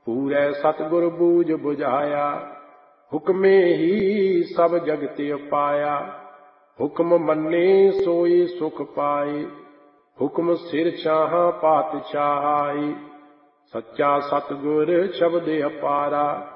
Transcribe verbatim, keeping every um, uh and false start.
पूरै सतगुर बूझ बुझाया, हुक्मे ही सब जगत पाया। हुक्म मन्ने सोई सुख पाए, हुक्म सिर छाहा पात छाहाई। सच्चा सतगुर शब्द अपारा,